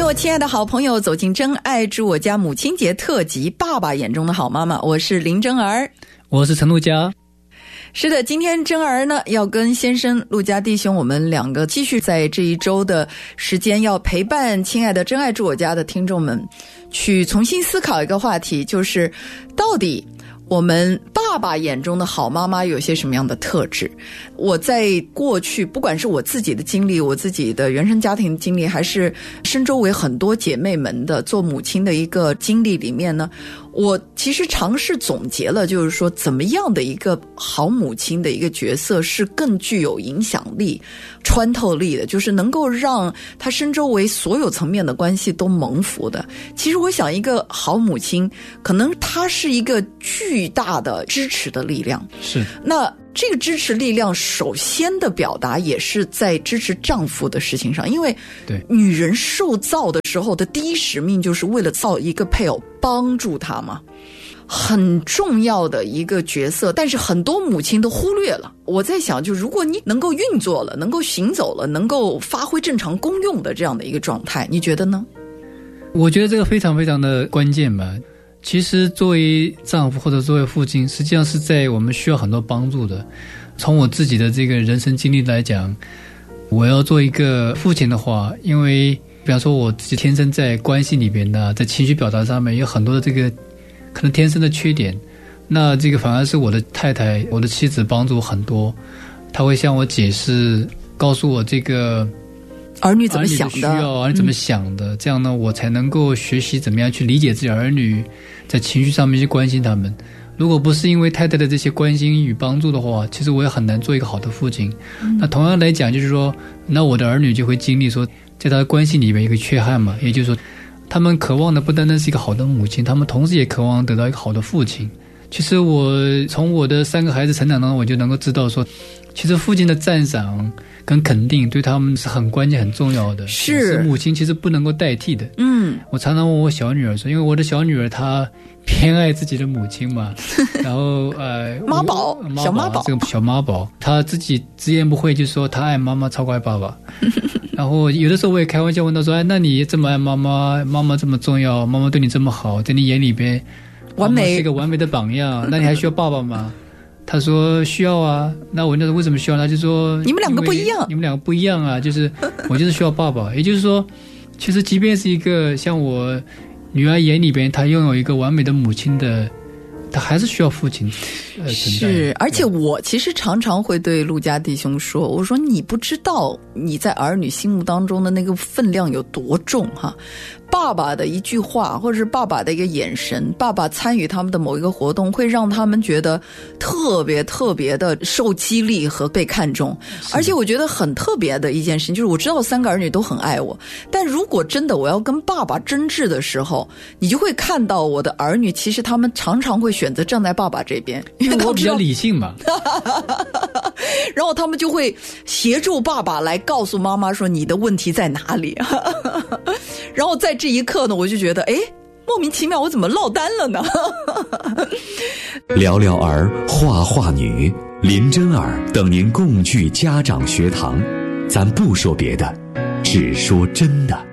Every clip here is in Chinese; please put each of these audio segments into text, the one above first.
我亲爱的好朋友，走进真爱之我家母亲节特辑，爸爸眼中的好妈妈，我是林真儿， 我是陈陆佳。 是的，今天真儿呢要跟先生陆家弟兄，我们两个继续在这一周的时间，要陪伴亲爱的真爱之我家的听众们，去重新思考一个话题，就是到底我们爸爸眼中的好妈妈有些什么样的特质。我在过去不管是我自己的经历，我自己的原生家庭经历，还是身周围很多姐妹们的做母亲的一个经历里面呢，我其实尝试总结了，就是说怎么样的一个好母亲的一个角色是更具有影响力、穿透力的，就是能够让她身周围所有层面的关系都蒙福的。其实我想一个好母亲可能她是一个巨大的支持的力量， 是那这个支持力量首先的表达也是在支持丈夫的事情上，因为女人受造的时候的第一使命就是为了造一个配偶，帮助她嘛，很重要的一个角色，但是很多母亲都忽略了。我在想，就如果你能够运作了，能够行走了，能够发挥正常功用的这样的一个状态，你觉得呢？ 我觉得这个非常非常的关键吧。其实作为丈夫或者作为父亲，实际上是在我们需要很多帮助的。从我自己的这个人生经历来讲，我要做一个父亲的话，因为比方说我自己天生在关系里边呢，在情绪表达上面有很多的这个可能天生的缺点，那这个反而是我的太太，我的妻子帮助我很多，她会向我解释，告诉我这个儿女怎么想的， 需要儿女怎么想的，这样呢，我才能够学习怎么样去理解自己儿女，在情绪上面去关心他们。如果不是因为太太的这些关心与帮助的话，其实我也很难做一个好的父亲。那同样来讲，就是说，那我的儿女就会经历说，在他的关系里面一个缺憾嘛，也就是说，他们渴望的不单单是一个好的母亲，他们同时也渴望得到一个好的父亲。其实我从我的3个孩子成长当中，我就能够知道说，其实父亲的赞赏跟肯定对他们是很关键很重要的，是母亲其实不能够代替的。我常常问我小女儿说，因为我的小女儿她偏爱自己的母亲嘛，然后妈宝，小妈宝， 这个小妈宝，她自己直言不讳就说她爱妈妈超过爱爸爸。然后有的时候我也开玩笑问她说，哎，那你这么爱妈妈，妈妈这么重要，妈妈对你这么好，在你眼里边完美， 是一个完美的榜样，那你还需要爸爸吗？他说需要啊。那我那时候为什么需要？他就说你们两个不一样， 你们两个不一样啊，就是我就是需要爸爸。也就是说，其实即便是一个像我女儿眼里边，她拥有一个完美的母亲的，她还是需要父亲存在。 是，而且我其实常常会对陆家弟兄说，我说你不知道你在儿女心目当中的那个分量有多重哈。爸爸的一句话，或者是爸爸的一个眼神，爸爸参与他们的某一个活动，会让他们觉得特别特别的受激励和被看重。而且我觉得很特别的一件事情，就是我知道3个儿女都很爱我，但如果真的我要跟爸爸争执的时候，你就会看到我的儿女其实他们常常会选择站在爸爸这边， 因为我比较理性嘛。 然后他们就会协助爸爸来告诉妈妈说你的问题在哪里。然后在这一刻呢，我就觉得莫名其妙我怎么落单了呢？ 聊聊儿，话话女，林真儿等您共聚家长学堂，咱不说别的，只说真的。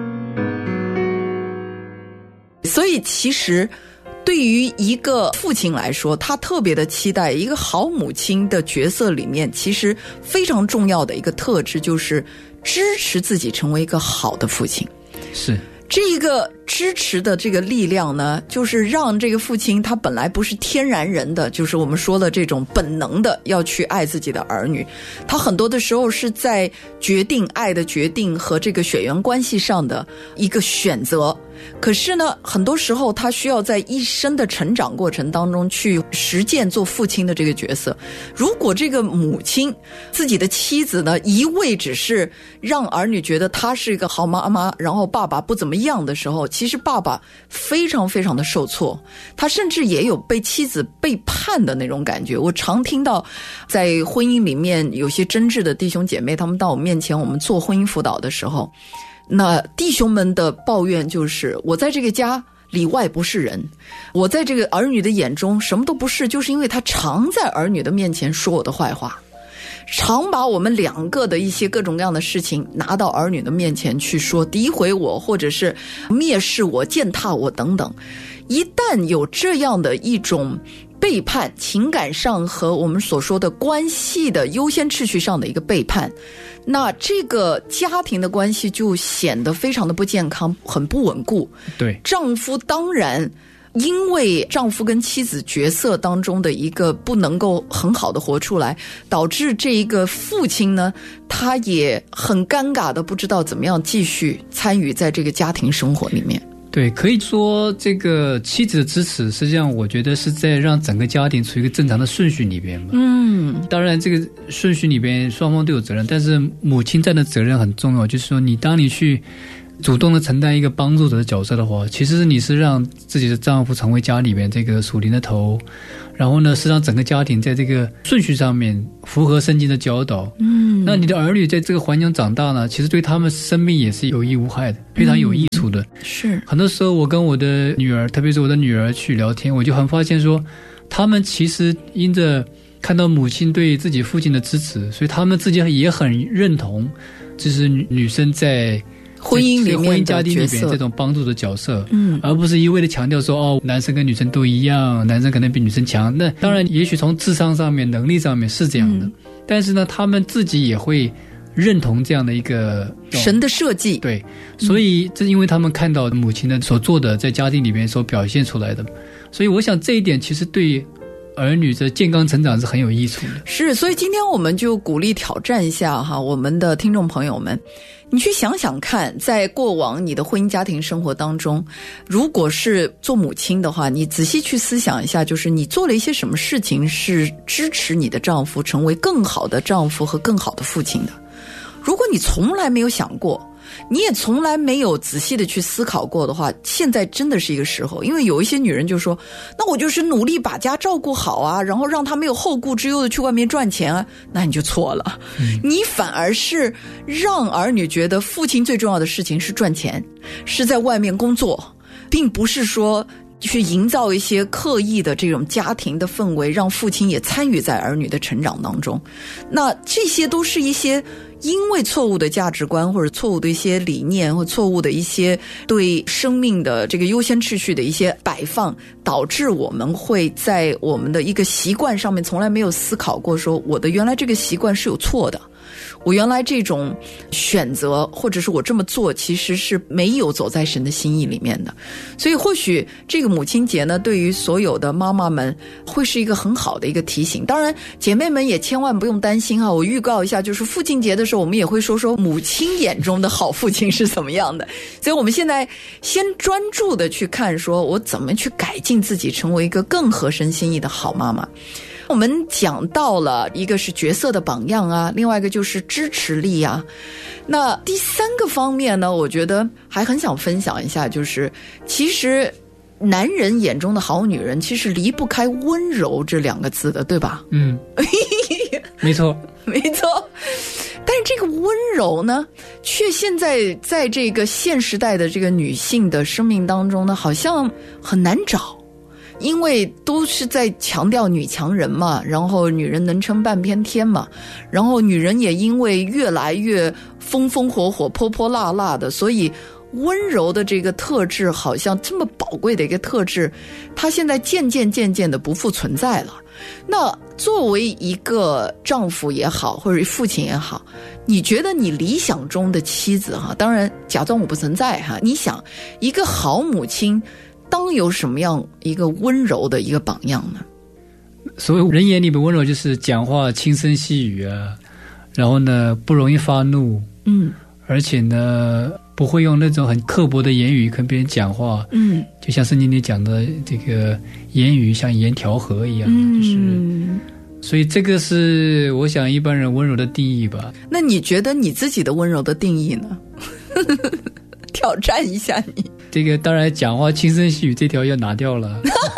所以其实对于一个父亲来说，他特别的期待一个好母亲的角色里面，其实非常重要的一个特质就是支持自己成为一个好的父亲。 是这一个支持的这个力量呢，就是让这个父亲他本来不是天然人的，就是我们说的这种本能的要去爱自己的儿女，他很多的时候是在决定爱的决定和这个血缘关系上的一个选择。可是呢，很多时候他需要在一生的成长过程当中去实践做父亲的这个角色。如果这个母亲自己的妻子呢，一味只是让儿女觉得她是一个好妈妈，然后爸爸不怎么样的时候，其实爸爸非常非常的受挫，他甚至也有被妻子背叛的那种感觉。我常听到在婚姻里面有些真挚的弟兄姐妹，他们到我面前，我们做婚姻辅导的时候，那弟兄们的抱怨就是我在这个家里外不是人，我在这个儿女的眼中什么都不是，就是因为他常在儿女的面前说我的坏话。 常把我们两个的一些各种各样的事情拿到儿女的面前去说，诋毁我，或者是蔑视我、践踏我等等。一旦有这样的一种背叛，情感上和我们所说的关系的优先秩序上的一个背叛，那这个家庭的关系就显得非常的不健康，很不稳固。 对， 丈夫当然因为丈夫跟妻子角色当中的一个不能够很好的活出来，导致这一个父亲呢，他也很尴尬的不知道怎么样继续参与在这个家庭生活里面。 对，可以说这个妻子的支持，实际上我觉得是在让整个家庭处于一个正常的顺序里边嘛。当然这个顺序里边双方都有责任，但是母亲占的责任很重要，就是说当你去主动的承担一个帮助者的角色的话，其实你是让自己的丈夫成为家里面这个属灵的头，然后呢是让整个家庭在这个顺序上面符合圣经的教导。那你的儿女在这个环境长大呢，其实对他们生命也是有益无害的，非常有益处的。 是很多时候我跟我的女儿，特别是我的女儿去聊天，我就很发现说，他们其实因着看到母亲对自己父亲的支持，所以他们自己也很认同就是女生在婚姻里面的婚姻家庭里边这种帮助的角色，而不是一味的强调说男生跟女生都一样，男生可能比女生强。那当然也许从智商上面能力上面是这样的，但是呢他们自己也会认同这样的一个神的设计。 对，所以这因为他们看到母亲的所做的在家庭里面所表现出来的，所以我想这一点其实对儿女的健康成长是很有益处的。 是，所以今天我们就鼓励挑战一下我们的听众朋友们，你去想想看，在过往你的婚姻家庭生活当中，如果是做母亲的话，你仔细去思想一下，就是你做了一些什么事情是支持你的丈夫成为更好的丈夫和更好的父亲的。如果你从来没有想过，你也从来没有仔细的去思考过的话，现在真的是一个时候。因为有一些女人就说，那我就是努力把家照顾好啊，然后让他没有后顾之忧的去外面赚钱啊，那你就错了。你反而是让儿女觉得父亲最重要的事情是赚钱，是在外面工作，并不是说去营造一些刻意的这种家庭的氛围，让父亲也参与在儿女的成长当中。那这些都是一些因为错误的价值观，或者错误的一些理念，或错误的一些对生命的这个优先秩序的一些摆放，导致我们会在我们的一个习惯上面从来没有思考过，说我的原来这个习惯是有错的，我原来这种选择或者是我这么做其实是没有走在神的心意里面的。所以或许这个母亲节呢，对于所有的妈妈们会是一个很好的一个提醒。当然姐妹们也千万不用担心我预告一下，就是父亲节的时候我们也会说母亲眼中的好父亲是怎么样的。所以我们现在先专注的去看说我怎么去改进自己，成为一个更合神心意的好妈妈。我们讲到了一个是角色的榜样啊，另外一个就是支持力啊。那第三个方面呢，我觉得还很想分享一下，就是其实男人眼中的好女人其实离不开温柔这两个字的，对吧？ 没错没错。但是这个温柔呢，却现在这个现时代的这个女性的生命当中呢，好像很难找。因为都是在强调女强人嘛，然后女人能撑半边天嘛，然后女人也因为越来越风风火火泼泼辣辣的，所以温柔的这个特质，好像这么宝贵的一个特质，它现在渐渐的不复存在了。那作为一个丈夫也好，或者父亲也好，你觉得你理想中的妻子当然假装我不存在你想一个好母亲当有什么样一个温柔的一个榜样呢？ 所谓人眼里的温柔，就是讲话轻声细语啊，然后呢不容易发怒，而且呢不会用那种很刻薄的言语跟别人讲话，就像圣经里讲的这个言语像盐调和一样，就是所以这个是我想一般人温柔的定义吧。 那你觉得你自己的温柔的定义呢？挑战一下你。 这个当然讲话轻声细语这条要拿掉了。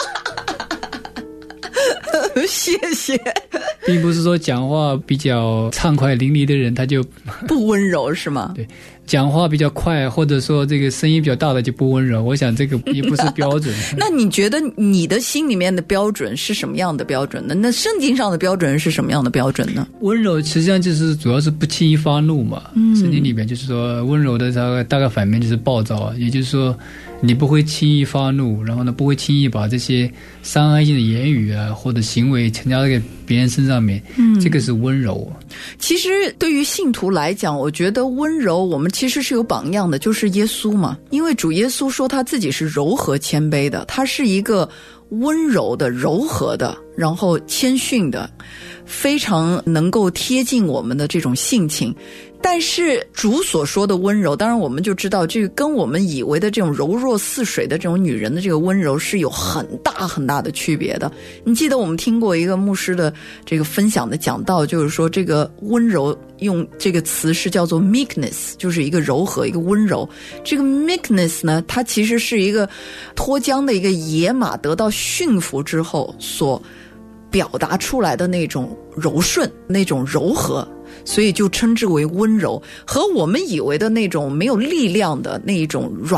谢谢。 并不是说讲话比较畅快淋漓的人他就不温柔是吗？ 对， 讲话比较快，或者说这个声音比较大的就不温柔，我想这个也不是标准。 那你觉得你的心里面的标准是什么样的标准呢？那圣经上的标准是什么样的标准呢？ 温柔实际上就是主要是不轻易发怒嘛。圣经里面就是说温柔的大概反面就是暴躁啊，也就是说你不会轻易发怒，然后呢不会轻易把这些伤害性的言语啊或者行为强加在别人身上面，这个是温柔。 其实对于信徒来讲，我觉得温柔我们其实是有榜样的，就是耶稣嘛。因为主耶稣说他自己是柔和谦卑的，他是一个温柔的、柔和的，然后谦逊的，非常能够贴近我们的这种性情。但是主所说的温柔，当然我们就知道这个跟我们以为的这种柔弱似水的这种女人的这个温柔是有很大很大的区别的。你记得我们听过一个牧师的这个分享的讲道，就是说这个温柔用这个词是叫做 meekness， 就是一个柔和一个温柔。这个 meekness 呢，它其实是一个脱缰的一个野马得到驯服之后所表达出来的那种柔顺，那种柔和，所以就称之为温柔，和我们以为的那种没有力量的那一种软